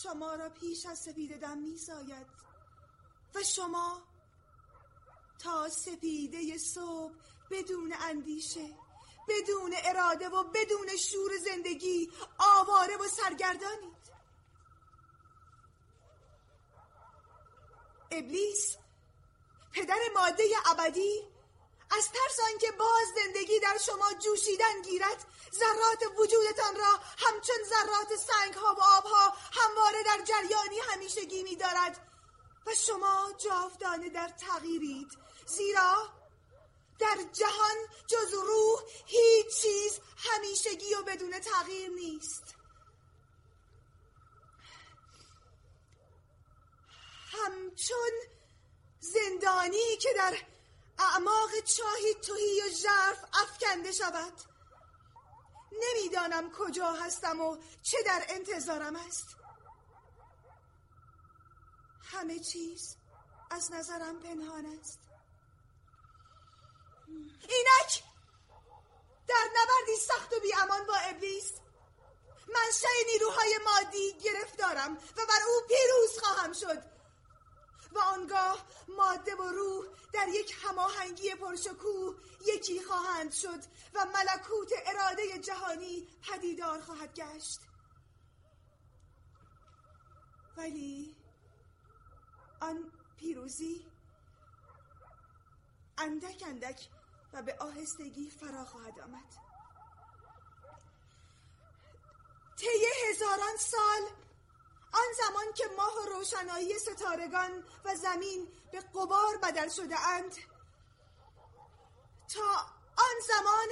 شما را پیش از سپیده دم می ساید و شما تا سپیده صبح بدون اندیشه، بدون اراده و بدون شور زندگی آواره و سرگردانید. ابلیس پدر ماده ابدی از ترس آنکه باز زندگی در شما جوشیدن گیرد ذرات وجودتان را همچون ذرات سنگ‌ها و آب‌ها همواره در جریانی همیشگی می‌دارد و شما جاودانه در تغییرید، زیرا در جهان جز روح هیچ چیز همیشگی و بدون تغییر نیست. همچون زندانی که در اعماق چاهی تهی و ژرف افکنده شود، نمیدانم کجا هستم و چه در انتظارم است. همه چیز از نظرم پنهان است. اینک در نبردی سخت و بی امان با ابلیس منشأ نیروهای مادی گرفتارم و بر او پیروز خواهم شد و آنگاه ماده و روح در یک هماهنگی پرشکوه یکی خواهند شد و ملکوت اراده جهانی پدیدار خواهد گشت. ولی آن پیروزی اندک اندک و به آهستگی فرا خواهد آمد. طی هزاران سال، آن زمان که ماه و روشنایی ستارگان و زمین به غبار بدل شده اند، تا آن زمان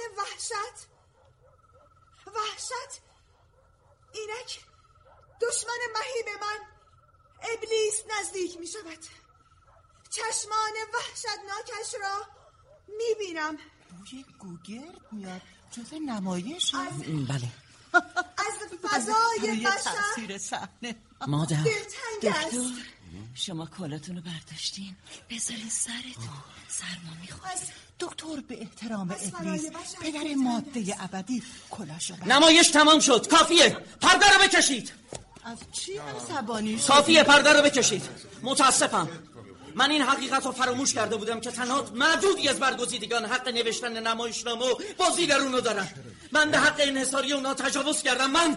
وحشت اینک دشمن مهیب من ابلیس نزدیک می شود. چشمان وحشتناکش را می بینم. بوی گوگرد میاد، جز نمایش. بله. از فضای بشر مادر، دلتنگ است. دکتر، شما کالاتون رو برداشتین، بذارین سرتون، سرما میخواد. دکتر به احترام ابلیس پدر ماده ابدی کلاشو برد. نمایش تمام شد، کافیه، پرده رو بکشید. از چی عصبانی شدی؟ کافیه، پرده رو بکشید. متاسفم، من این حقیقت رو فراموش کرده بودم که تنها معدودی از برگزیدگان حق نوشتن نمایشنامه و بازی در اونو دارن. من به حق انحصاری اونا تجاوز کردم. من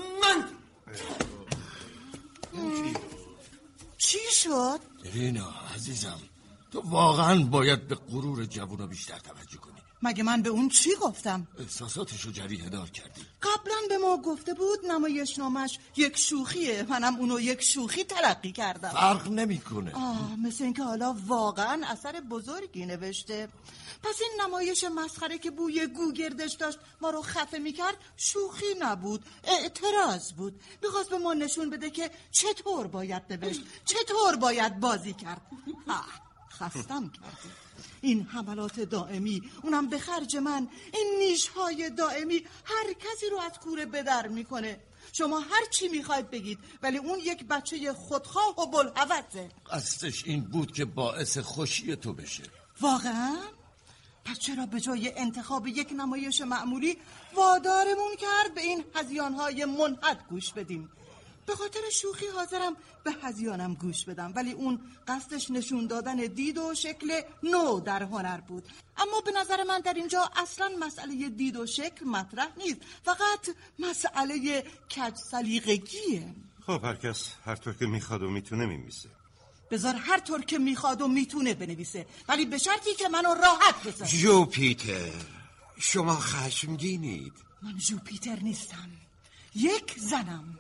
چی شد؟ رینا عزیزم، تو واقعا باید به غرور جوونا بیشتر توجه کنی. مگه من به اون چی گفتم؟ احساساتشو جریحه دار کردی. قبلا به ما گفته بود نمایشنامش یک شوخیه، منم اونو یک شوخی تلقی کردم. فرق نمیکنه. مثل اینکه حالا واقعا اثر بزرگی نوشته. پس این نمایش مسخره که بوی گوگردش داشت ما رو خفه میکرد شوخی نبود، اعتراض بود. میخواست به ما نشون بده که چطور باید نوشت، چطور باید بازی کرد. خستم کردی. این حملات دائمی، اونم به خرج من، این نیشهای دائمی هر کسی رو از کوره به در میکنه. شما هر چی میخواید بگید، ولی اون یک بچه خودخواه و بلحوثه. قصدش این بود که باعث خوشی تو بشه. واقعا؟ پس چرا به جای انتخاب یک نمایش معمولی وادارمون کرد به این هذیانهای منحد گوش بدیم؟ به خاطر شوخی حاضرم به هذیانم گوش بدم، ولی اون قصدش نشون دادن دید و شکل نو در هنر بود. اما به نظر من در اینجا اصلا مسئله دید و شکل مطرح نیست، فقط مسئله کج سلیقگیه. خب هر کس هر طور که میخواد و میتونه میمیسه. بذار هر طور که میخواد و میتونه بنویسه، ولی به شرطی که منو راحت بذاره. جوپیتر، شما خشمگینید. من جوپیتر نیستم، یک زنم.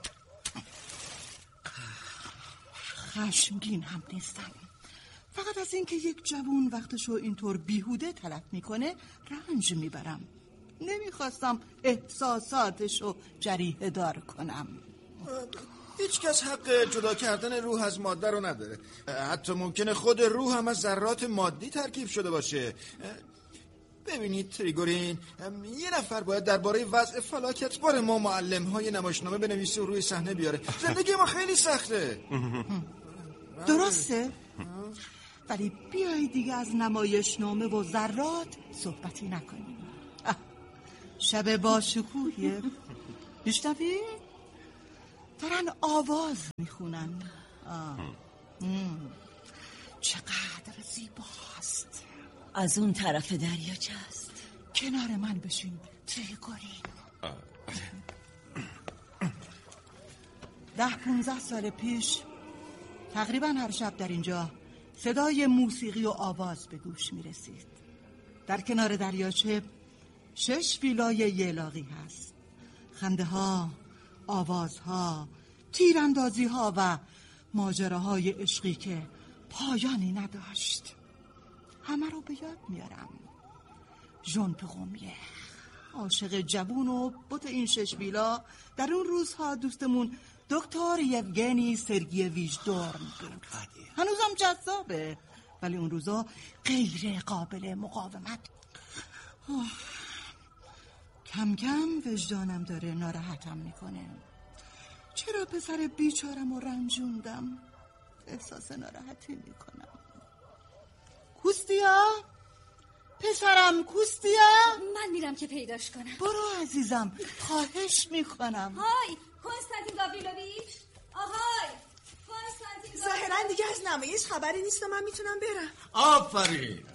خشمگین هم نیستم. فقط از اینکه یک جوون وقتشو اینطور بیهوده تلف میکنه رنج میبرم. نمیخواستم احساساتشو جریحه دار کنم. هیچ کس حق جدا کردن روح از ماده رو نداره. حتی ممکنه خود روح هم از ذرات مادی ترکیب شده باشه. ببینید تریگورین، یه نفر باید درباره وضع فلاکت بار ما معلم‌های نمایشنامه بنویسه و روی صحنه بیاره. زندگی ما خیلی سخته. درسته؟ ولی بیایی دیگه از نمایشنامه و ذرات صحبتی نکنیم. شب باشکوهیه. میشنوی؟ دارن آواز میخونن. چقدر زیباست. از اون طرف دریاچه است. کنار من بشین تریگورین. 10-15 سال پیش تقریبا هر شب در اینجا صدای موسیقی و آواز به گوش می رسید. در کنار دریاچه 6 ویلای یلاقی هست. خنده ها، آوازها، تیراندازی ها و ماجراهای عشقی که پایانی نداشت. همه رو به یاد میارم. ژون پغومیه، عاشق جوون و بوت این 6 ویلا، در اون روزها دوستمون دکتر یوگنی سرگیویچ دورن بود. هنوزم جذابه، ولی اون روزا غیر قابل مقاومت. کم کم وجدانم داره ناراحتم میکنه. چرا پسر بیچارم رو رنجوندم؟ احساس ناراحتی میکنم. کوستیا؟ پسرم کوستیا؟ من میرم که پیداش کنم. برو عزیزم، خواهش میکنم. های کنستانتین گاوریلوویچ، آهای کنستانتین گاوریلوویچ. ظاهرا دیگه از نمایش خبری نیست و من میتونم برم. آفرین.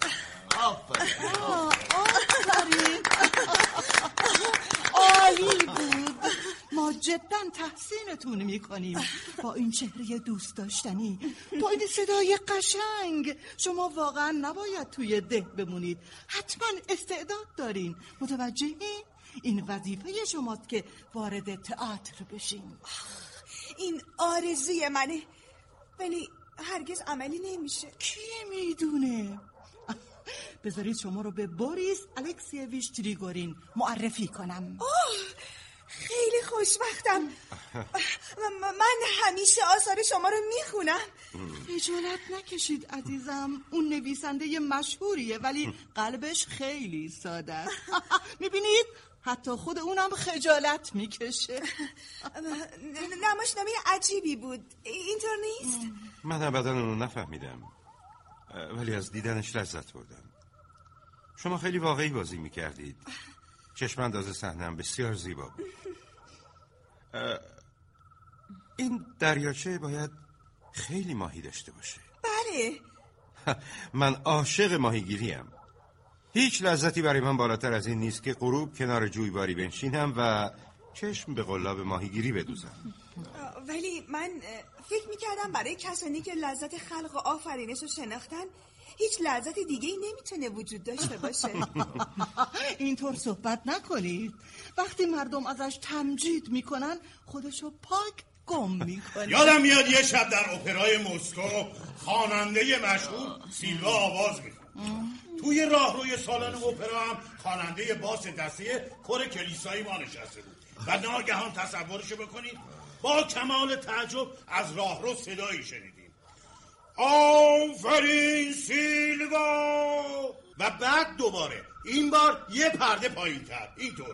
عالی بود. ما جدا تحسینتون میکنیم. با این چهره دوست داشتنی، با این صدای قشنگ، شما واقعا نباید توی ده بمونید. حتما استعداد دارین. متوجهین؟ این وظیفه شماست که وارد تئاتر بشین. این آرزوی منه، ولی هرگز عملی نمیشه. کی میدونه؟ بذارید شما رو به بوریس الکسیویچ تریگورین معرفی کنم. خیلی خوشبختم. من همیشه آثار شما رو میخونم. خجالت نکشید عزیزم. اون نویسنده مشهوریه ولی قلبش خیلی ساده است. میبینید؟ حتی خود اونم خجالت میکشه. نمایشنامه عجیبی بود، اینطور نیست؟ من ابدا اونو نفهمیدم، ولی از دیدنش لذت بردم. شما خیلی واقعی بازی میکردید. چشم انداز صحنه‌ام بسیار زیبا بود. این دریاچه باید خیلی ماهی داشته باشه. بله. من عاشق ماهیگیریم. هیچ لذتی برای من بالاتر از این نیست که غروب کنار جویباری بنشینم و چشم به قلاب ماهیگیری بدوزم. ولی من فکر میکردم برای کسانی که لذت خلق و آفرینش رو شناختن هیچ لذت دیگه‌ای نمیتونه وجود داشته باشه. اینطور صحبت نکنید. وقتی مردم ازش تمجید میکنن خودشو پاک گم میکنه. یادم میاد یه شب در اپرای مسکو خواننده مشهور سیلوا آواز میخوند. توی راهروی سالن اپرا هم خواننده باس دسته کور کلیسایی ما نشسته بود و ناگهان تصورشو بکنید با کمال تعجب از راهرو صدایی شنیدیم: آفرین سیلوا. و بعد دوباره، این بار یه پرده پایین تر، اینطور: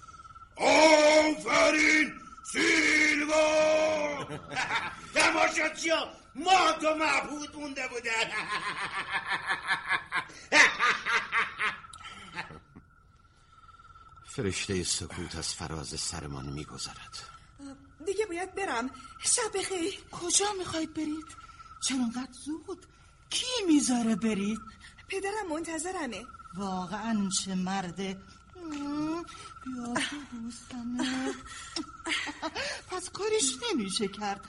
آفرین سیلوا. تماشاچیا ما تو مبهوت مونده بودن. فرشته سکوت از فراز سرمان میگذرد. دیگه باید برم. شب بخیر. کجا میخواید برید؟ چرا انقدر زود؟ کی میذاره برید؟ پدرم منتظرمه. واقعا چه مرده. بیا تو دوستمه. پس کاریش نمیشه کرد.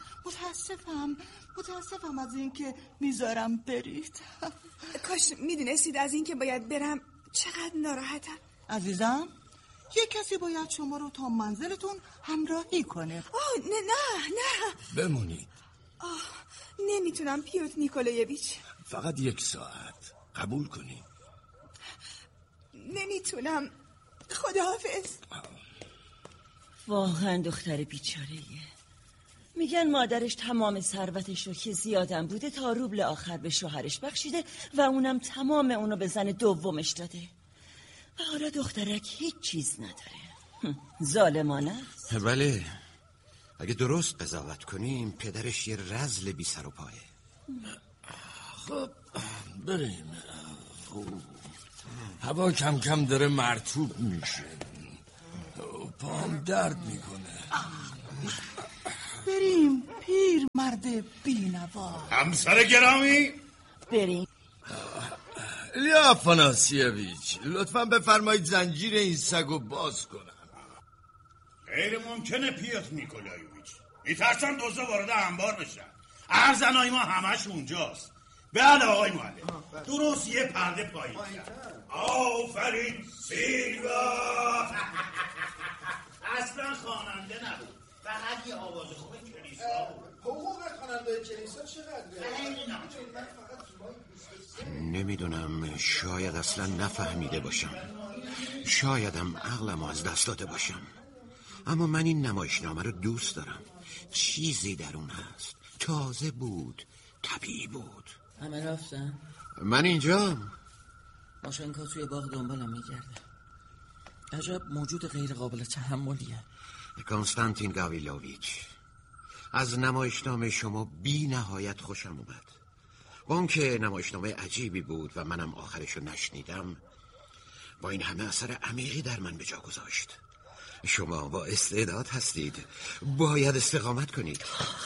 متاسفم از این که میذارم برید. کاش میدونستید از این که باید برم چقدر ناراحتم. عزیزم، یه کسی باید شما رو تا منزلتون همراهی کنه. نه بمونید. نمیتونم پیوتر نیکولایویچ. فقط 1 ساعت قبول کنید. نمیتونم. خداحافظ. واقعا دختر بیچاره‌ایه. میگن مادرش تمام ثروتش رو که زیادم بوده تا روبل آخر به شوهرش بخشیده و اونم تمام اونو به زن دومش داده و حالا دخترک هیچ چیز نداره. ظالمانه است. بله، اگه درست قضاوت کنیم پدرش یه رذل بی سر و پایه. خب بریم. هوا کم کم داره مرطوب میشه. پام درد میکنه. بریم پیر مرد بینوا. همسر گرامی بریم. الیا افاناسیویچ لطفاً بفرمایید زنجیر این سگو باز کنم. غیر ممکنه پیوتر نیکولایویچ، میترسم دوزا وارد انبار بشن. ارزنای ما همش اونجاست. بله آقای معلم، درست یه پرده پایین. آفرین سیلوا. اصلا خواننده نبود، فقط یه آواز خوب کلیسا بود. حقوق خواننده کلیسا چقدره؟ نمیدونم، شاید اصلا نفهمیده باشم، شایدم عقلمو از دست داده باشم، اما من این نمایشنامه رو دوست دارم. چیزی در اون هست، تازه بود، طبیعی بود. همه رفتن؟ من اینجام. ماشنکا توی باغ دنبالم میگرده. عجب موجود غیر قابل تحملیه. کنستانتین گاویلوویچ، از نمایشنامه شما بی نهایت خوشم اومد. با اون که نمایشنامه عجیبی بود و منم آخرشو نشنیدم، با این همه اثر عمیقی در من به جا گذاشت. شما با استعداد هستید، باید استقامت کنید.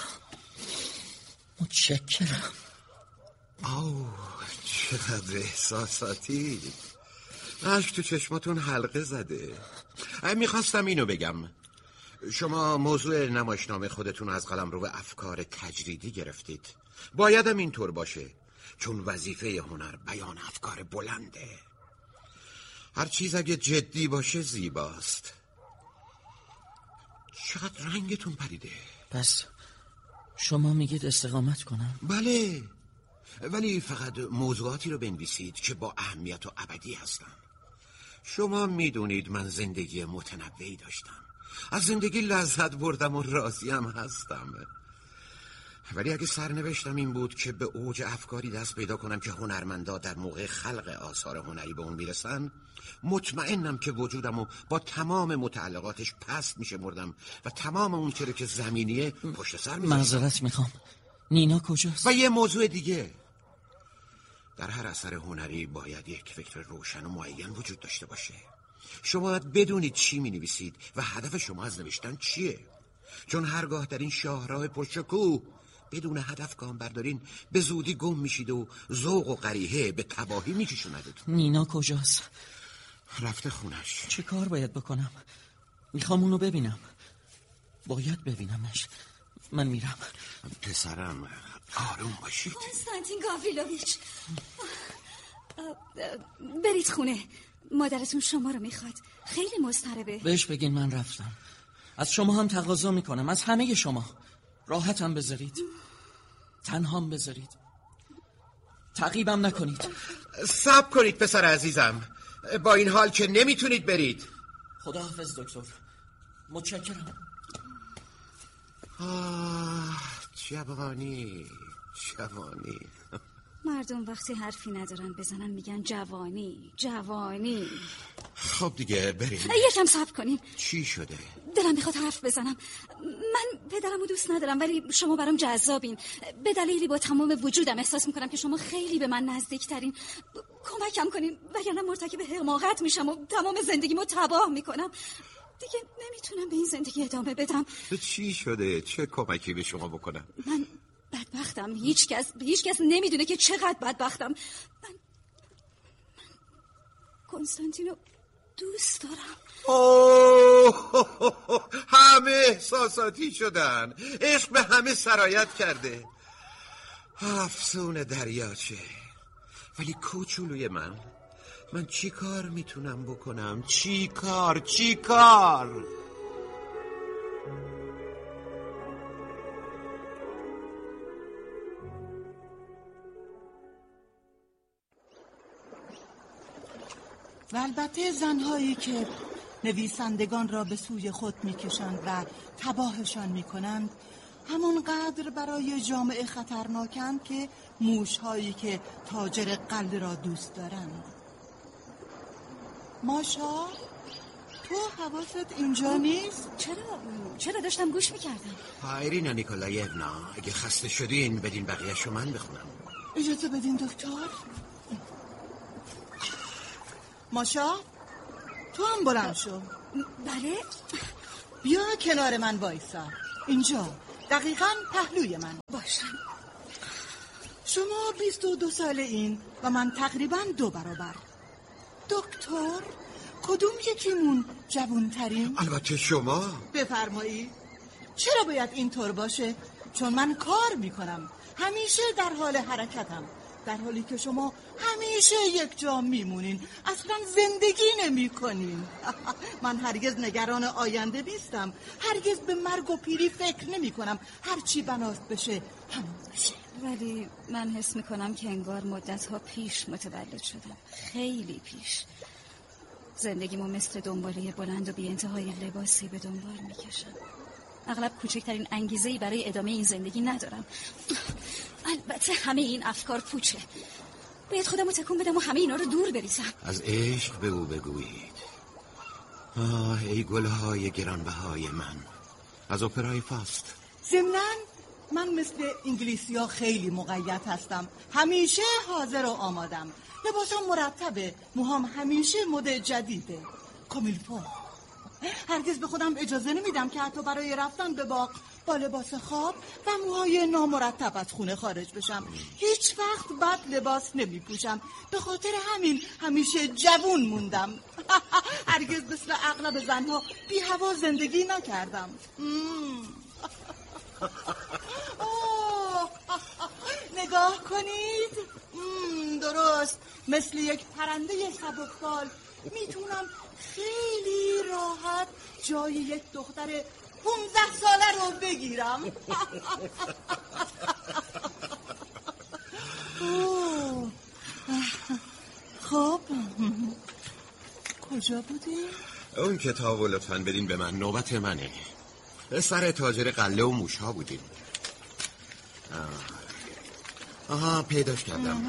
متشکرم. چقدر احساساتی. اشک تو چشماتون حلقه زده. میخواستم اینو بگم، شما موضوع نمایشنامه خودتون از قلمرو افکار تجریدی گرفتید. بایدم اینطور باشه، چون وظیفه هنر بیان افکار بلنده. هر چیز اگه جدی باشه زیباست. چقدر رنگتون پریده. پس شما میگید استقامت کنم؟ بله، ولی فقط موضوعاتی رو بنویسید که با اهمیت و ابدی هستن. شما میدونید من زندگی متنوعی داشتم، از زندگی لذت بردم و راضیم هستم. ولی اگه سرنوشتم این بود که به اوج افکاری دست پیدا کنم که هنرمندا در موقع خلق آثار هنری به اون میرسن، مطمئنم که وجودمو با تمام متعلقاتش پست میشمردم و تمام اون چیزی که زمینیه پشت سر میذاشتم. معذرت میخوام، نینا کجاست؟ و یه موضوع دیگه، در هر اثر هنری باید یک فکر روشن و معین وجود داشته باشه. شما باید بدونید چی می‌نویسید و هدف شما از نوشتن چیه، چون هرگاه در این شاهراه پرشکوه بدون هدف گام بردارین به زودی گم میشید و ذوق و قریحه به تباهی میکشوندتون. نینا کجاست؟ رفته خونش. چه کار باید بکنم؟ میخوام اونو ببینم. باید ببینمش. من میرم. پسرم آروم باشید. کنستانتین گاوریلوویچ، برید خونه، مادرتون شما رو میخواد، خیلی مضطربه. بهش بگین من رفتم. از شما هم تقاضا میکنم، از همه شما، راحتم بذارید، تنهام بذارید، تعقیبم نکنید. صبر کنید پسر عزیزم، با این حال که نمیتونید برید. خداحافظ دکتر، متشکرم. جوانی. مردم وقتی حرفی ندارن بزنن میگن جوانی. خب دیگه بریم. یکم صبر کنین. چی شده؟ دلم میخواد حرف بزنم. من پدرمو دوست ندارم، ولی شما برام جذابین. به دلیلی با تمام وجودم احساس میکنم که شما خیلی به من نزدیکترین. کمکم کنین وگرنه مرتکب حماقت میشم و تمام زندگیمو تباه میکنم. دیگه نمیتونم به این زندگی ادامه بدم. چی شده؟ چه کمکی به شما بکنم؟ من بدبختم. هیچ کس نمیدونه که چقدر بدبختم. من کنستانتینو دوست دارم. همه احساساتی شدن، عشق به همه سرایت کرده. افسون دریاچه. ولی کوچولوی من چی کار میتونم بکنم؟ چی کار؟ و البته زنهایی که نویسندگان را به سوی خود میکشند و تباهشان میکنند همونقدر برای جامعه خطرناکند که موشهایی که تاجر قلده را دوست دارند. ماشا، تو حواست اینجا نیست؟ چرا داشتم گوش میکردم. ایرینا نیکولایونا، اگه خسته شدین بدین بقیه‌شو من بخونم. اجازه بدین دکتر. ماشا، تو هم بلند شو. بله. بیا کنار من وایسا. اینجا دقیقاً پهلوی من. باشم. شما 22 ساله این و من تقریباً 2 برابر. دکتر، کدوم یکیمون جوان‌ترین؟ البته شما. بفرمایید. چرا باید اینطور باشه؟ چون من کار میکنم، همیشه در حال حرکتم، در حالی که شما همیشه یک جا میمونین، اصلا زندگی نمیکنین. من هرگز نگران آینده نیستم، هرگز به مرگ و پیری فکر نمیکنم. هرچی بناست بشه همون بشه. ولی من حس میکنم که انگار مدتها پیش متولد شدم، خیلی پیش. زندگیمو مثل دنباله بلند و بی انتهای لباسی به دنبال میکشم. اغلب کوچکترین انگیزه‌ای برای ادامه این زندگی ندارم. البته همه این افکار پوچه. باید خودمو تکون بدم و همه اینا رو دور بریزم. از عشق به او بگویید. آه ای گلهای گرانبهای من از اپرای فاست. ضمناً من مثل انگلیسی‌ها خیلی مقید هستم، همیشه حاضر و آمادم. لباسم مرتبه، موهام همیشه مد جدیده، کامیلفو. هرگز به خودم اجازه نمیدم که حتی برای رفتن به باغ با لباس خواب و موهای نامرتب از خونه خارج بشم. هیچ وقت بد لباس نمی پوشم، به خاطر همین همیشه جوون موندم. هرگز مثل اغلب زنها بی هوا زندگی نکردم. نگاه کنید، درست مثل یک پرنده سبکبال میتونم خیلی راحت جای یک دختر 15 ساله رو بگیرم. خب کجا بودی؟ اون کتابو لطفاً بدین به من، نوبت منه. سر تاجر قله و موشها بودیم. آها پیداش کردم.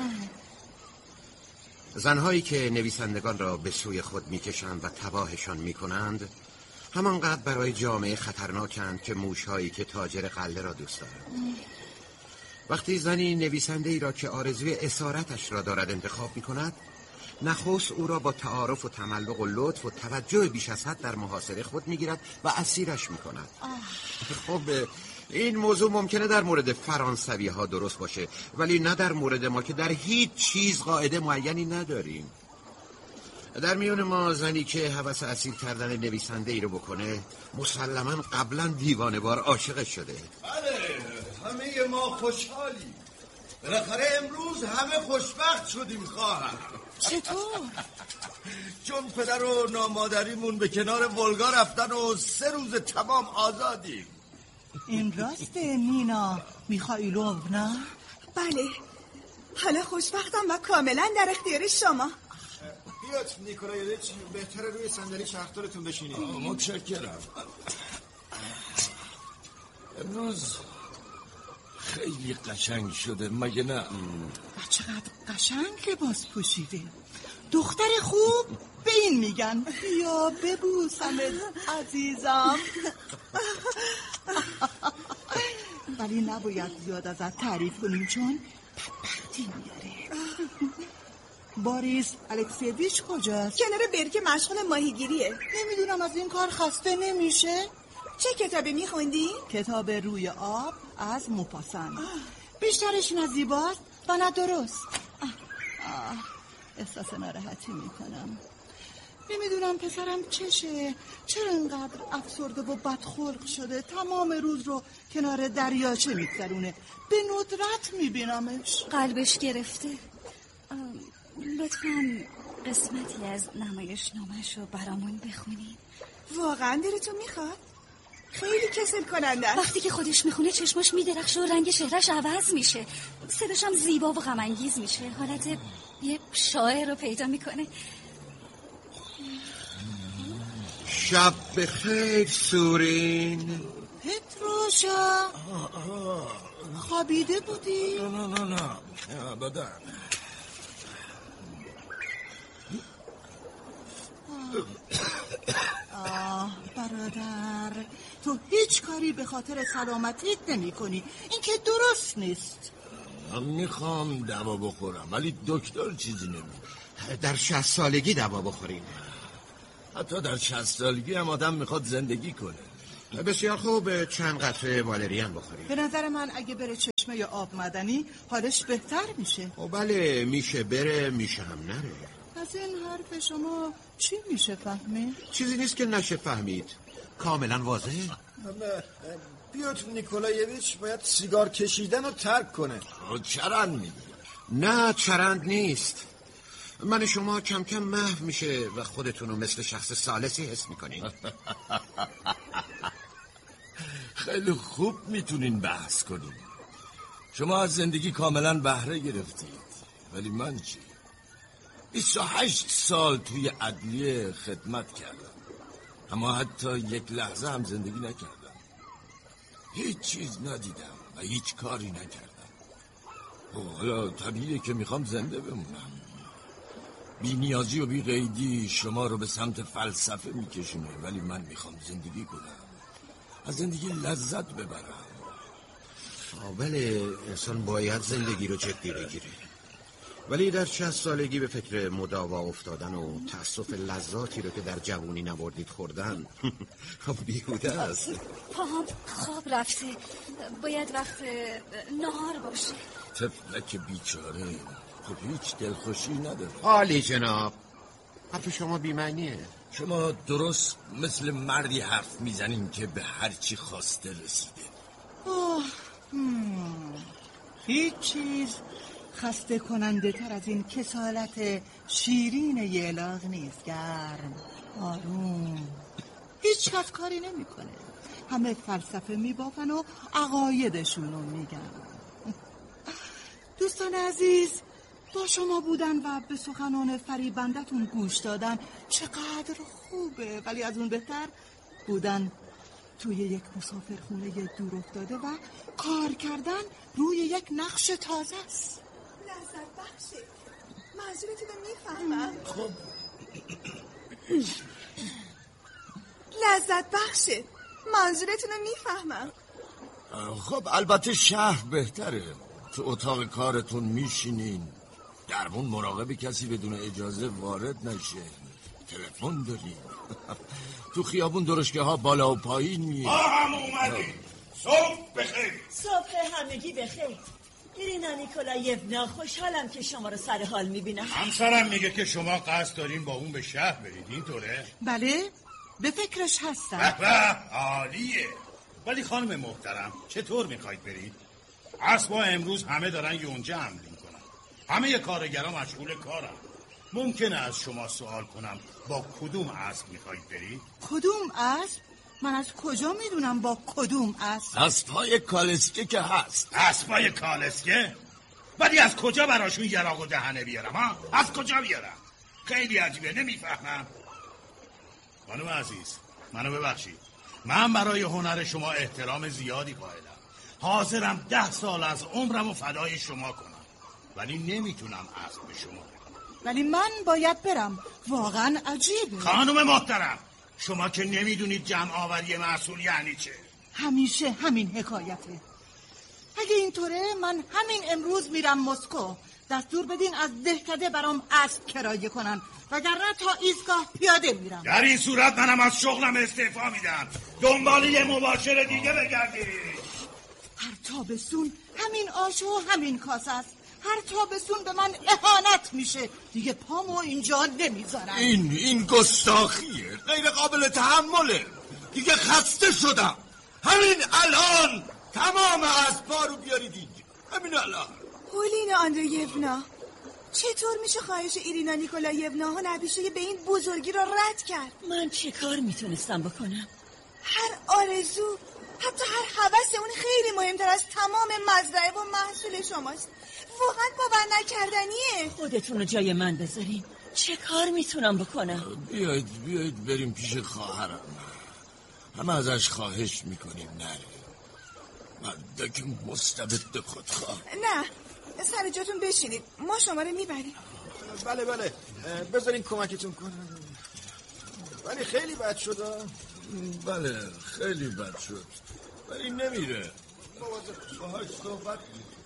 زنهایی که نویسندگان را به سوی خود میکشند و تباهشان میکنند همانقدر برای جامعه خطرناکند که موشهایی که تاجر قله را دوست دارند. وقتی زنی نویسنده ای را که آرزوی اسارتش را دارد انتخاب میکند، نخست او را با تعارف و تملق و لطف و توجه بیش از حد در محاصره خود میگیرد و اسیرش میکند. خب این موضوع ممکنه در مورد فرانسوی ها درست باشه، ولی نه در مورد ما که در هیچ چیز قاعده معینی نداریم. در میون ما زنی که هوس اسیر کردن نویسنده ای رو بکنه مسلماً قبلا دیوانه‌وار عاشق شده. بله، همه ما خوشحالیم. بالاخره امروز همه خوشبخت شدیم خواهر. چطور؟ چون پدر و نامادریمون به کنار ولگا رفتن و 3 روز تمام آزادیم. این راسته نینا میخائیلوونا؟ بله، حالا خوشبختم و کاملا در اختیار شما. بیاد نیکولایویچ، بهتره روی صندلی شاختارتون بشینید. متشکرم. امروز خیلی قشنگ شده مگه نه؟ چقدر قشنگ لباس پوشیده. دختر خوب به این میگن. بیا ببوسمت عزیزم. ولی نباید زیاد ازت تعریف کنیم چون بدبختی میاره. باریس الکسیویچ کجاست؟ کنار برکه مشغول ماهیگیریه. نمیدونم از این کار خسته نمیشه؟ چه کتابی میخوندی؟ کتاب روی آب از موپاسان. بیشترش نه زیباست و نه درست. احساس ناراحتی میکنم. نمیدونم پسرم چشه، چرا انقدر افسرده و بدخلق شده. تمام روز رو کنار دریاچه میگذرونه، به ندرت میبینمش. قلبش گرفته. لطفاً قسمتی از نمایش نامش رو برامون بخونید. واقعا دلتون میخواد؟ خیلی کسل کننده است. وقتی که خودش میخونه چشماش میدرخشه و رنگ چهرش عوض میشه، صداش هم زیبا و غم‌انگیز میشه، حالت یه شاعر رو پیدا میکنه. شب بخیر سورین. پتروشا خوابیده بودی؟ نه ابدا. برادر، تو هیچ کاری به خاطر سلامتیت نمی کنی. این که درست نیست. من میخوام دوا بخورم ولی دکتر چیزی نمیده. در 60 سالگی دوا بخوریم. حتی در 60 سالگی هم آدم میخواد زندگی کنه. بسیار خوب، چند قطره والریان بخورید. به نظر من اگه بره چشمه یا آب معدنی حالش بهتر میشه. بله، میشه بره میشه هم نره. از این حرف شما چی میشه فهمید؟ چیزی نیست که نشه فهمید، کاملا واضحه. پیوتر نیکولایویچ باید سیگار کشیدن رو ترک کنه. چرند میگی؟ نه چرند نیست. من شما کم کم محو میشه و خودتون رو مثل شخص ثالثی حس میکنین. خیلی خوب میتونین بحث کنین. شما از زندگی کاملا بهره گرفتید، ولی من چی؟ 28 سال توی عدلیه خدمت کردم، اما حتی یک لحظه هم زندگی نکردم. هیچ چیز ندیدم و هیچ کاری نکردم. حالا طبیعیه که میخوام زنده بمونم. بی نیازی و بی قیدی شما رو به سمت فلسفه میکشونه، ولی من میخوام زندگی کنم، از زندگی لذت ببرم. بله، انسان باید زندگی رو جدی بگیره، ولی در 60 سالگی به فکر مداوا افتادن و تأسف لذاتی رو که در جوانی نبردید خوردن بیهوده است. پاهم خواب رفته، باید وقت نهار باشه. طفلک بیچاره، خب هیچ دلخوشی نداره. عالی جناب، حرف شما بی‌معنیه. شما درست مثل مردی حرف میزنین که به هر چی خواسته رسیده. هیچ چیز خسته کننده تر از این کسالت شیرین یلاق نیست. گرم، آروم، هیچ کس کاری نمی کنه. همه فلسفه می بافن و عقایدشونو میگن. دوستان عزیز، با شما بودن و به سخنان فریبندتون گوش دادن چقدر خوبه، ولی از اون بهتر بودن توی یک مسافرخونه دور افتاده و کار کردن روی یک نقش تازه است. لذت بخشه. منظورتون رو میفهمم. خب لذت بخشه. منظورتون رو میفهمم. خب البته شهر بهتره. تو اتاق کارتون میشینین، درمون مراقب کسی بدون اجازه وارد نشه، تلفن داریم. تو خیابون درشکه ها بالا و پایین میه. ما هم اومدیم. صبح بخیر. صبح همگی بخیر. ایرینا نیکولایونا، خوشحالم که شما رو سر حال میبینم. همسرم میگه که شما قصد دارین با اون به شهر برید، اینطوره؟ بله، به فکرش هستم. عالیه. ولی خانم محترم، چطور میخواید برید؟ اسبا امروز همه دارن یونجه حمل میکنن، همه کارگرها مشغول کارن. ممکنه از شما سوال کنم با کدوم اسب میخواید برید؟ کدوم اسب؟ من از کجا میدونم با کدوم اسب؟ اسبای کالسکه که هست. اسبای کالسکه؟ ولی از کجا براشون یراق و دهنه بیارم ها؟ از کجا بیارم؟ خیلی عجیبه، نمیفهمم. خانم عزیز، منو ببخشید، من برای هنر شما احترام زیادی قائلم، حاضرم 10 سال از عمرم و فدای شما کنم، ولی نمیتونم اسب به شما بدم. ولی من باید برم. واقعا عجیبه. خانم محترم، شما که نمیدونید جمع آوری محصول یعنی چه. همیشه همین حکایته. اگه اینطوره من همین امروز میرم مسکو. دستور بدین از دهکده برام اسب کرایه کنن، وگرنه تا ایستگاه پیاده میرم. در این صورت منم از شغلم استعفا میدم، دنبال یه مباشر دیگه بگردید. هر تابستون همین آش و همین کاسه است. هر تابستون به من اهانت میشه. دیگه پامو اینجا نمیذارم. این گستاخیه، غیر قابل تحمله. دیگه خسته شدم. همین الان تمام اسبا رو بیارید اینجا، همین الان. پولینا آندریونا، چطور میشه خواهش ایرینا نیکولایونا هنرپیشه به این بزرگی را رد کرد؟ من چه کار میتونستم بکنم؟ هر آرزو، حتی هر هوس اون خیلی مهمتر از تمام مزرعه و محصول شماست. واقعا باور نکردنیه. خودتون رو جای من بذارین. چه کار میتونم بکنم؟ بیایید بریم پیش خواهرم. همه ازش خواهش میکنیم نره. مردک مستبد خودخواه. نه، سر جاتون بشینید، ما شما رو میبریم. بله بذارین کمکتون کنم. ولی خیلی بد شد. بله خیلی بد شد، ولی نمیره. باهاش صحبت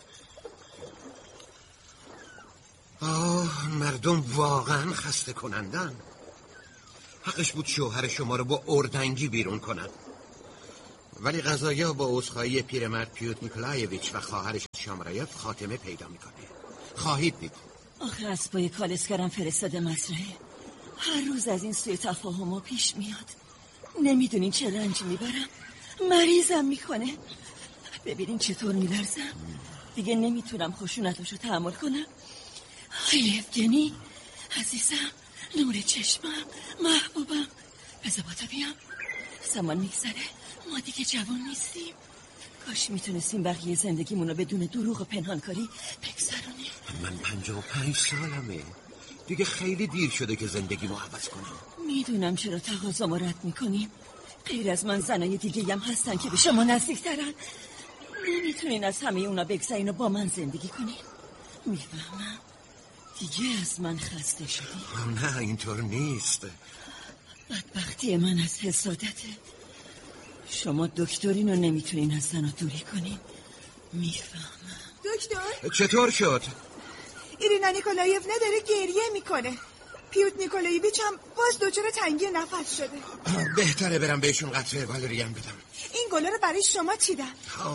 مردم واقعا خسته کنندن. حقش بود شوهر شما رو با اردنگی بیرون کنن. ولی قضایا با عذرخواهی پیرمرد پیوت نیکولایویچ و خواهرش شامرایف خاتمه پیدا میکنه. خواهید دید. آخه اسبای کالسکرم فرستاده مزرعه. هر روز از این سوی تفاهم‌ها پیش میاد. نمیدونین چه رنج میبرم. مریضم میکنه. ببینین چطور میلرزم. دیگه نمیتونم خشونتاشو تحمل کنم. ای یفگنی عزیزم، نور چشمم، محبوبم، بذار با تا بیام. زمان میگذره، ما دیگه جوان نیستیم. کاش میتونستیم بقیه زندگیمونو بدون دروغ و پنهانکاری بگذرونیم. من 55 سالمه. دیگه خیلی دیر شده که زندگیمو عوض کنم. میدونم چرا تقاضامو رد میکنیم. غیر از من زنای دیگه هم هستن که به شما نزدیکترن. نمیتونین از همه اونا بگذرین و با من زندگی کنین. میفهمم دیگه از من خسته شدی. نه اینطور نیست. بدبختی من از حسادته. شما دکترین و نمیتونین از زنو دوری کنین. میفهمم. دکتر چطور شد؟ ایرینا نیکولایف نداره گریه میکنه. پیوت نیکولایویچ هم باز دچار تنگی نفس شده. بهتره برم بهشون قطره والریان بدم. این گلا رو برای شما چیدم.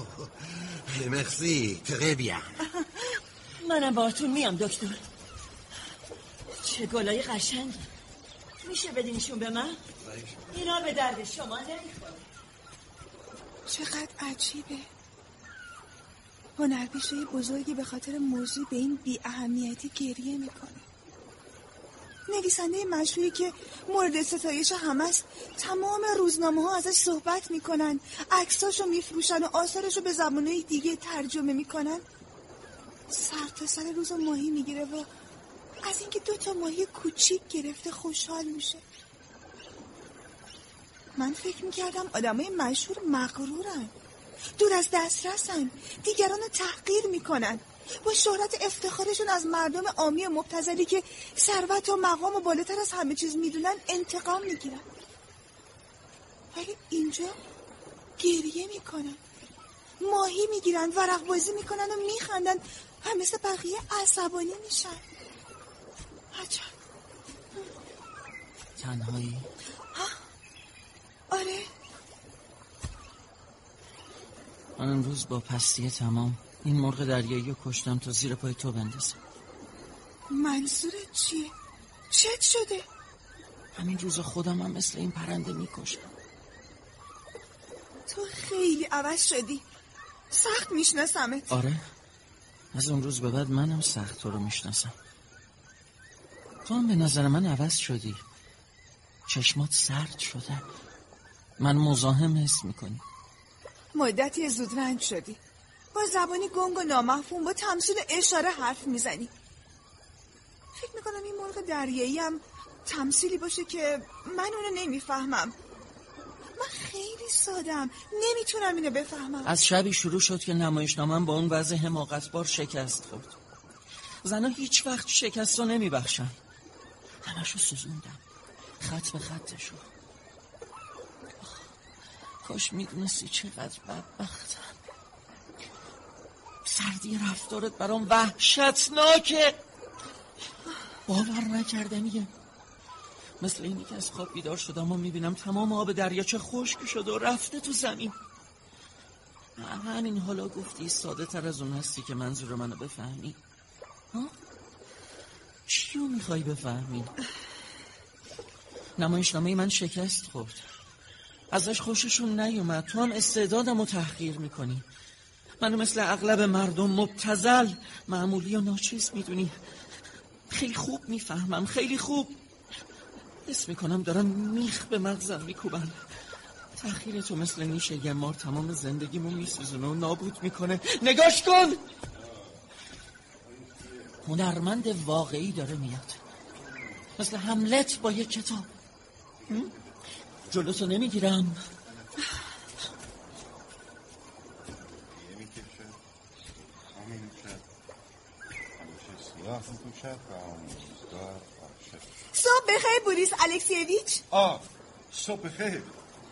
مرسی تقه بیان. منم باهاتون میام دکتر. چه گلای قشنگی. میشه بدینشون به من؟ اینا به درد شما نمیخوره. چقدر عجیبه. هنرپیشه بزرگی به خاطر موضوع به این بی اهمیتی گریه میکنه. نویسنده مشهوری که مورد ستایش همه است، تمام روزنامه ها ازش صحبت میکنن، عکساشو میفروشن و آثارشو به زبانهای دیگه ترجمه میکنن. سر تا سر روز ماهی میگیره و از اینکه 2 ماهی کوچیک گرفته خوشحال میشه. من فکر میکردم آدمای مشهور مغرورن، دور از دسترسن، دیگران رو تحقیر میکنن، با شهرت افتخارشون از مردم عامی مبتذلی که ثروت و مقام و بالاتر از همه چیز میدونن انتقام میگیرن. ولی اینجا گریه میکنن، ماهی میگیرن، ورق بازی میکنن و میخندن و مثل بقیه عصبانی میشن. عجب. تنهایی؟ آره. من امروز با پستی تمام این مرغ دریایی رو کشتم تا زیر پای تو بندازم. منظورت چیه؟ چت شده؟ همین روز خودم هم مثل این پرنده میکشم. تو خیلی عوض شدی. سخت میشناسمت. آره، از اون روز به بعد منم سخت تو رو میشناسم. تو هم به نظر من عوض شدی. چشمات سرد شده. من مزاحم حس میکنی. مدتی زودرنج شدی. با زبانی گنگ و نامفهوم با تمثیل اشاره حرف میزنی. فکر میکنم این مرغ دریایی هم تمثیلی باشه که من اونو نمیفهمم. من خیلی سادم، نمیتونم اینو بفهمم. از شبی شروع شد که نمایشنامه‌ام با اون وضع حماقتبار شکست خورد. زنها هیچ وقت شکست رو نمیبخشن. همشو سوزوندم، خط به خطشو. کاش میدونستی چقدر بدبختم. سردی رفتارت برام وحشتناکه. باور نکردنیه. مثل اینی که از خواب بیدار شدم و میبینم تمام آب دریاچه خشک شده و رفته تو زمین. همین حالا گفتی ساده تر از اون هستی که منظور منو بفهمی. ها؟ چیو میخوای بفهمی؟ نمایشنامه من شکست خورد. ازش خوششون نیومد. تو هم استعدادمو تحقیر میکنی. منو مثل اغلب مردم مبتذل، معمولی و ناچیز میدونی. خیلی خوب میفهمم، خیلی خوب. حس میکنم دارن میخ به مغزم میکوبن. تأخیر تو مثل نیشه یه مار تمام زندگیمو میسوزونه و نابود میکنه. نگاش کن! هنرمند واقعی داره میاد، مثل هملت با یک کتاب. جلوتو نمیگیرم. صبح بخیر بوریس الکسیویچ. صبح بخیر.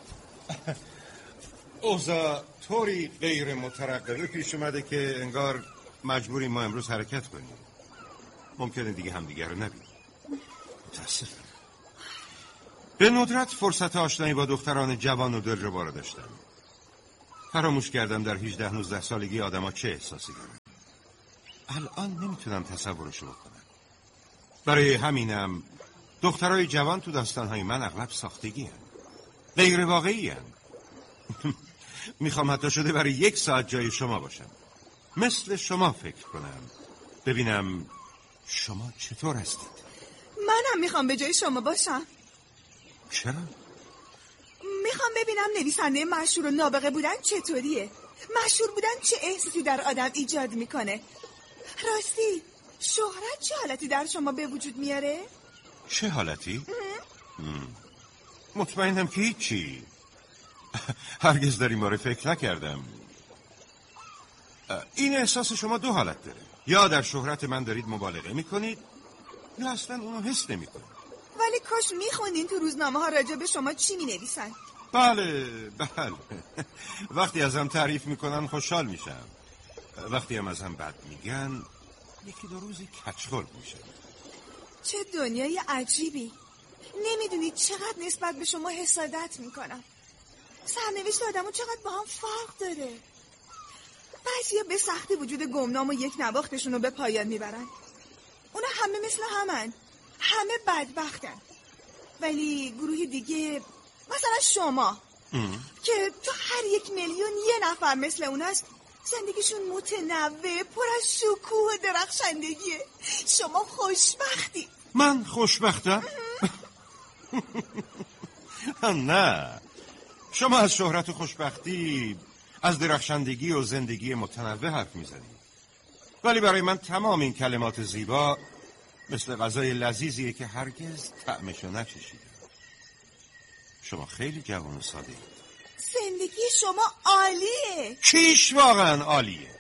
اوضاع طوری غیر مترقبه پیش اومده که انگار مجبوریم ما امروز حرکت کنیم. ممکنه دیگه همدیگه رو نبینیم. متاسفم. به ندرت فرصت آشنایی با دختران جوان و دلربا رو داشتم. فراموش کردم در 18-19 سالگی آدما چه احساسی دارن. الان نمیتونم تصورشو بکنم. برای همینم دخترای جوان تو داستانهای من اغلب ساختگی هن. غیر واقعی هن. میخوام حتی شده برای 1 ساعت جای شما باشم، مثل شما فکر کنم، ببینم شما چطور هستید. منم میخوام به جای شما باشم. چرا؟ میخوام ببینم نویسنده مشهور و نابغه بودن چطوریه، مشهور بودن چه احساسی در آدم ایجاد میکنه. راستی شهرت چه حالتی در شما به وجود میاره؟ چه حالتی؟ مطمئنم که هیچی. هرگز در این باره فکر نکردم. این احساس شما 2 حالت داره، یا در شهرت من دارید مبالغه میکنید یا اصلا اونو حس نمیکنید. ولی کاش میخوندین تو روزنامه ها راجع به شما چی مینویسن. بله وقتی ازم تعریف میکنن خوشحال میشم، وقتی هم ازم بد میگن 1-2 روزی کچخل میشم. چه دنیای عجیبی. نمیدونید چقدر نسبت به شما حسادت میکنم. سرنوشت آدمو چقدر با هم فرق داره. بعضیا به سختی وجود گمنام و یک نواختشون رو به پایان میبرن. اونا همه مثل همن، همه بدبختن. ولی گروه دیگه مثلا شما که تو هر 1 میلیون 1 نفر مثل اون هست، زندگیشون متنوع، پر از شکوه و درخشندگیه. شما خوشبختی. من خوشبختم؟ نه، شما از شهرت و خوشبختی، از درخشندگی و زندگی متنوع حرف میزنید، ولی برای من تمام این کلمات زیبا مثل غذای لذیذیه که هرگز طعمشو نچشیدم. شما خیلی جوان و ساده اید. زندگی شما عالیه. چیش واقعا عالیه؟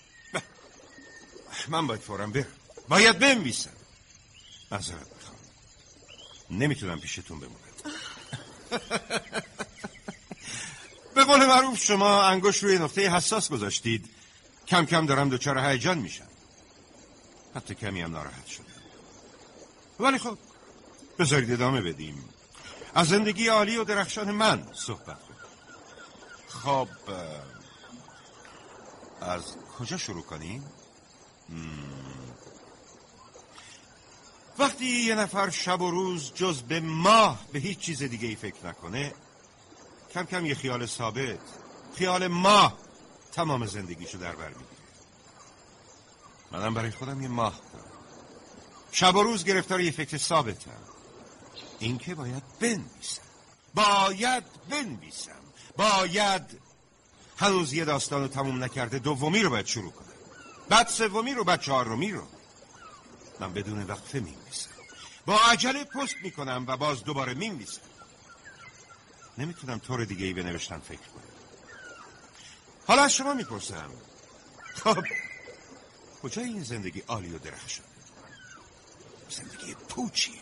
من باید فوراً برم، باید بنویسم. معذرت میخوام، نمیتونم پیشتون بمونم. به قول معروف شما انگشت روی نقطه حساس گذاشتید. کم کم دارم دچار هیجان میشم، حتی کمی هم ناراحت شدم. ولی خب بذارید ادامه بدیم. از زندگی عالی و درخشان من صحبت کنیم. خب از کجا شروع کنیم؟ وقتی یه نفر شب و روز جز به ماه به هیچ چیز دیگه ای فکر نکنه، کم کم یه خیال ثابت، خیال ماه، تمام زندگیشو در بر میگیره. منم برای خودم یه ماه دارم، شب و روز گرفتار یه فکر ثابتم، این که باید بنویسم، باید هنوز یه داستانو تموم نکرده 2می رو باید شروع کنم، بعد 3می رو، بعد 4می رو. من بدون وقفه می‌نویسم، با عجله پست میکنم و باز دوباره می‌نویسم. نمیتونم طور دیگه ای به نوشتن فکر کنم. حالا از شما میپرسم، خب کجای این زندگی عالی و درخشان؟ زندگی پوچیه.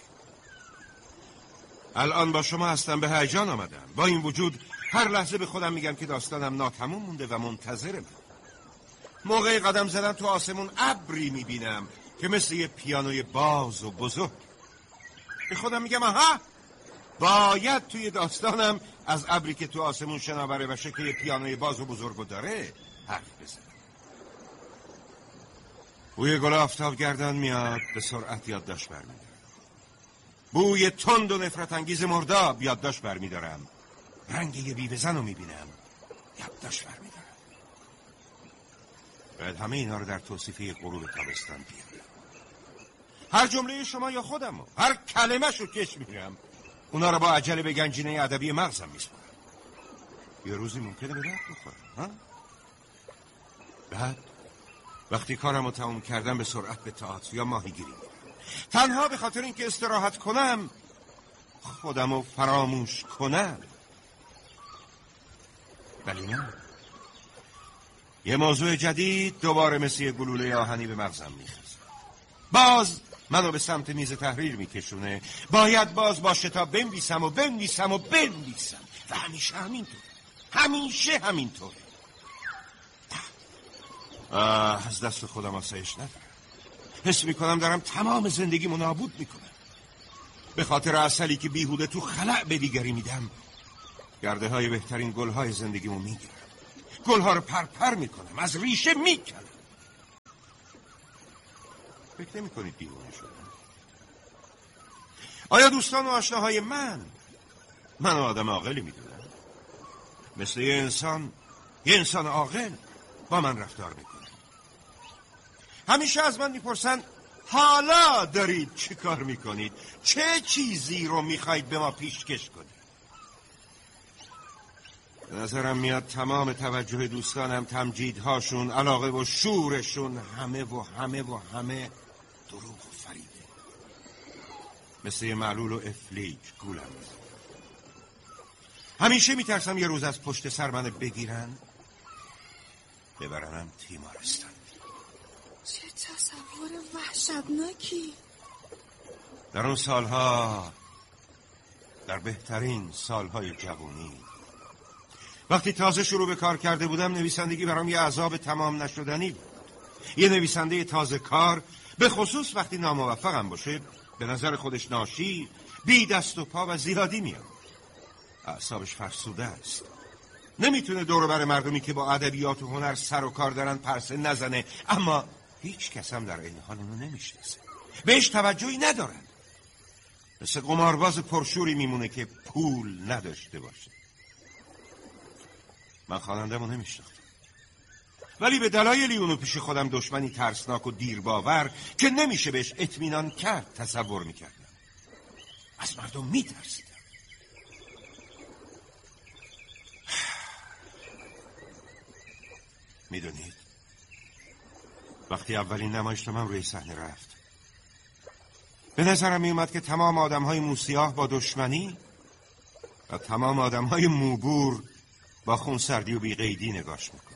الان با شما هستم، به هیجان آمدم. با این وجود هر لحظه به خودم میگم که داستانم ناتموم مونده و منتظرم. موقع قدم زدن تو آسمون ابری میبینم که مثل یه پیانوی باز و بزرگ. به خودم میگم آها، باید توی داستانم از ابری که تو آسمون شناوره و شکل یه پیانوی باز و بزرگو داره حرف بزنم. بوی گل آفتاب گردان میاد، به سرعت یادداشت برمیدارم. بوی تند و نفرت انگیز مرداب یادداشت برمیدارم. رنگ یه بیوه‌زن رو میبینم، یادداشت برمیدارم. باید همه اینا رو در توصیفه غروب تابستان بیارم. هر جمله شما یا خودمو، هر کلمه شو کش میگم، اونا رو با عجله به گنجینه ادبی مغزم میسپارم. یه روزی ممکنه به درد بخورم. بعد وقتی کارم رو تموم کردم به سرعت به تئاتر یا ماهیگیری میرم، تنها به خاطر اینکه استراحت کنم، خودم رو فراموش کنم. ولی نه، یه موضوع جدید دوباره مثل یه گلوله آهنی به مغزم میخزه. باز منو به سمت میز تحریر میکشونه. باید باز با شتاب بنویسم و همیشه همینطور. از دست خودم آسایش ندارم. حس میکنم دارم تمام زندگیمو نابود میکنم. به خاطر عسلی که بیهوده تو خلأ به دیگری میدم، گرده های بهترین گل های زندگیمو میگیرم. گلها رو پرپر میکنم، از ریشه میکنم. فکر نمی کنید دیوانه شدم؟ آیا دوستان و آشناهای من آدم عاقلی میدونن؟ مثل یه انسان عاقل با من رفتار میکنه. همیشه از من میپرسن حالا دارید چی کار میکنید؟ چه چیزی رو میخواید به ما پیشکش کنید؟ به نظرم میاد تمام توجه دوستانم، تمجیدهاشون، علاقه و شورشون همه دروغ و فریبه. مثل یه معلول و افلیج گولم میزن. همیشه میترسم یه روز از پشت سر من بگیرن ببرنم تیمارستان. چه تصور وحشتناکی. در اون سالها، در بهترین سالهای جوانی، وقتی تازه شروع به کار کرده بودم، نویسندگی برام یه عذاب تمام نشدنی بود. یه نویسنده تازه کار، به خصوص وقتی ناموفقم باشه، به نظر خودش ناشی، بی دست و پا و زیادی میاد. اعصابش فرسوده است. نمیتونه دور و بر مردمی که با ادبیات و هنر سر و کار دارن پرسه نزنه، اما هیچ کس هم در این حال اونو نمیشناسه، بهش توجهی ندارن. مثل قمارباز پرشوری میمونه که پول نداشته باشه. من خواننده‌مو نمیشناختم، ولی به دلایلی اونو پیش خودم دشمنی ترسناک و دیرباور که نمیشه بهش اطمینان کرد تصور میکردم. از مردم میترسیدم. میدونید وقتی اولین نمایشنامه‌ام روی صحنه رفت، به نظرم میومد که تمام آدم‌های موسیاه با دشمنی و تمام آدم‌های موبور با خونسردی و بی‌قیدی نگاش میکنه.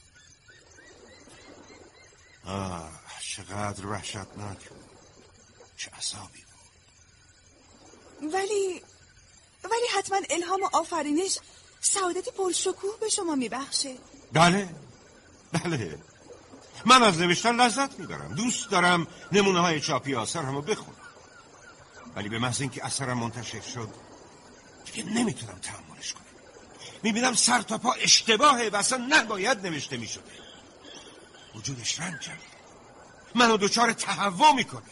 چقدر وحشتناک بود، چه عذابی بود. ولی حتما الهام و آفرینش سعادتی پرشکوه به شما میبخشه. بله، من از نوشتن لذت میبرم، دوست دارم نمونه های چاپی آثرمو بخونم، ولی به محض اینکه اثرم منتشر شد دیگه نمیتونم تحملش کنم. میبینم سر تا پا اشتباهه و اصلا نباید نوشته میشده. وجودش رنجم، منو دچار تهوع میکنه.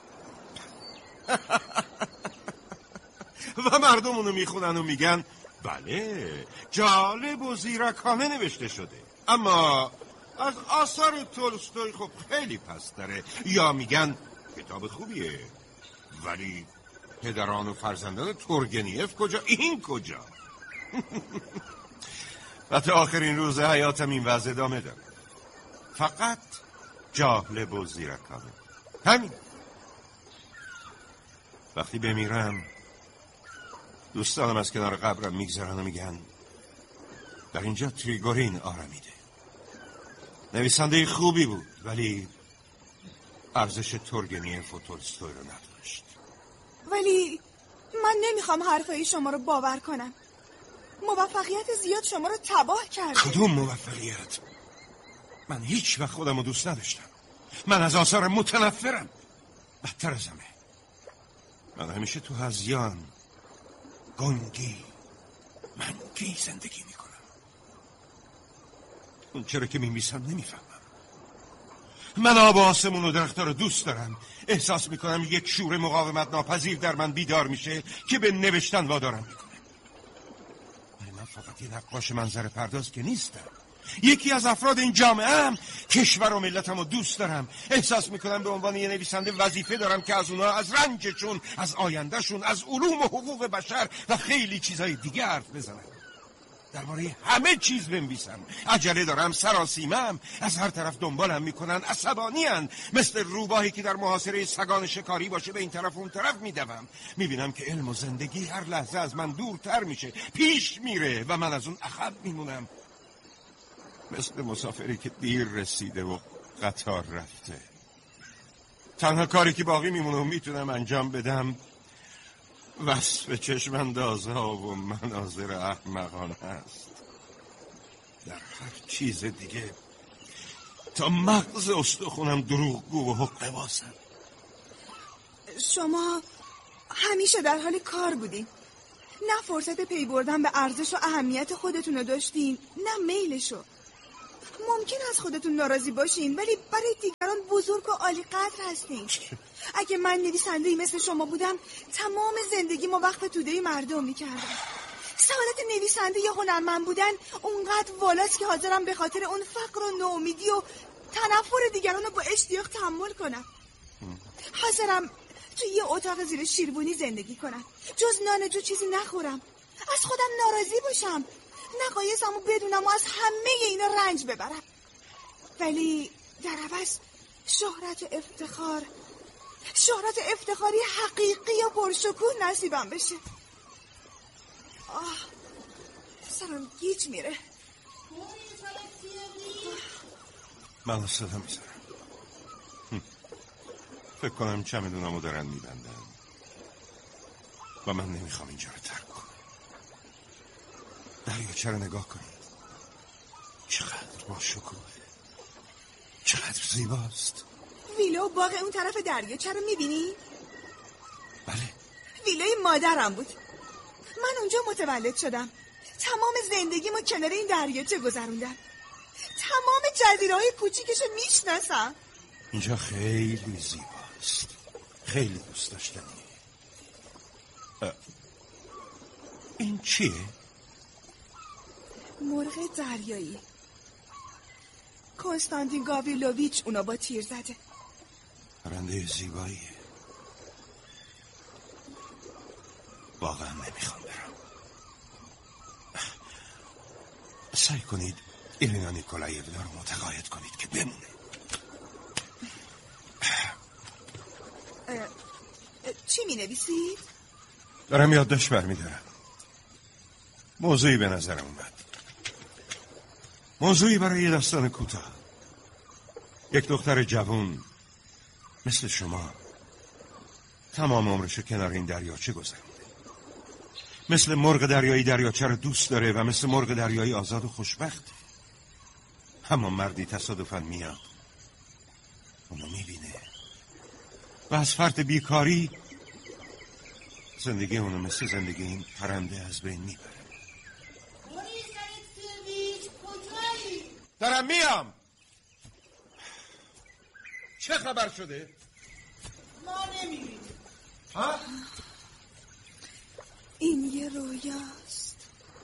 و مردم اونو میخونن و میگن بله جالب و زیرکانه نوشته شده، اما از آثار تولستوی خب خیلی پستره. یا میگن کتاب خوبیه ولی پدران و فرزندان تورگنیف کجا، این کجا؟ و تا آخرین روز حیاتم این وضع ادامه داره، فقط جالب و زیرکانه. همین. وقتی بمیرم دوستانم از کنار قبرم میگذرن و میگن در اینجا تریگورین آرمیده. نویسنده خوبی بود ولی ارزش تورگنیف و تولستوی رو نداشت. ولی من نمیخوام حرفای شما رو باور کنم. موفقیت زیاد شما رو تباه کرده. کدوم موفقیت؟ من هیچ وقت خودم رو دوست نداشتم. من از آثار متنفرم. بدتر از همه من همیشه تو هذیان، گنگی، منگی زندگی میکنم. اون چرا که میمیسم نمیفهمم. من آب آسمون و درخت رو دوست دارم. احساس میکنم یک شور مقاومت ناپذیر در من بیدار میشه که به نوشتن وادارم میکنه. ولی من فقط یه نقاش منظر پرداز که نیستم. یکی از افراد این جامعه هم. کشور و ملتم رو دوست دارم. احساس میکنم به عنوان یه نویسنده وظیفه دارم که از اونها، از رنجشون، از آیندهشون، از علوم و حقوق بشر و خیلی چیزهای دیگه حرف بزنم. درباره همه چیز بنویسم. عجله دارم، سراسیمم، از هر طرف دنبالم میکنن، عصبانی‌اند. مثل روباهی که در محاصره سگان شکاری باشه به این طرف اون طرف میدوم. میبینم که علم و زندگی هر لحظه از من دورتر میشه، پیش میره و من از اون عقب میمونم. مثل مسافری که دیر رسیده و قطار رفته. تنها کاری که باقی میمونه و میتونم انجام بدم وصف چشماندازها و مناظر احمقانه است. در هر چیز دیگه تا مغز استخونم دروغگو و حقه بازم. شما همیشه در حال کار بودین، نه فرصت پی بردن به ارزش و اهمیت خودتون رو داشتین، نه میلشو. ممکن است خودتون ناراضی باشین، ولی برای دیگران بزرگ و عالی قدر هستین. اگه من نویسنده‌ای مثل شما بودم تمام زندگیمو وقف توده مردم میکردم. سعادت نویسنده یا هنرمند بودن اونقدر والاست که حاضرم به خاطر اون فقر و ناامیدی و تنفر دیگران رو با اشتیاق تحمل کنم. حاضرم توی یه اتاق زیر شیربونی زندگی کنم، جز نان جو چیزی نخورم، از خودم ناراضی باشم، نقایصمو بدونم و از همه اینا رنج ببرم، ولی در عوض شهرت افتخاری حقیقی و پرشکوه نصیبم بشه. سرم گیج میره. من صدا میزنم. فکر کنم چمدونامو دارن میبندن و من نمیخوام اینجا رو ترک کنم. دریاچه رو نگاه کنید، چقدر با شکوه، چقدر زیباست. ویلا و باغ اون طرف دریاچه رو میبینی؟ بله. ویلای مادرم بود، من اونجا متولد شدم، تمام زندگیمو کنار این دریاچه گذروندم، تمام جزیره‌های کوچیکشو میشناسم. اینجا خیلی زیباست، خیلی دوست داشتنیه. این چیه؟ مرغ دریایی. کنستانتین گاوریلوویچ اونا با تیر زده. پرنده زیباییه. واقعا نمیخوام برم. سعی کنید ایرینا نیکولایونا رو متقاعد کنید که بمونه. چی می نویسید؟ دارم یادداشت برمی‌دارم. موضوعی به نظرم اومد. موضوعی برای یه داستان کوتاه. یک دختر جوان مثل شما تمام عمرشو کنار این دریاچه گذرونده. مثل مرغ دریایی دریاچه رو دوست داره و مثل مرغ دریایی آزاد و خوشبخته. اما مردی تصادفاً میاد، اونو میبینه و از فرط بیکاری زندگی اونو مثل زندگی این پرنده از بین میبره. دارم میام. چه خبر شده؟ ما نمیبینیم. ها؟ این یه رویاست.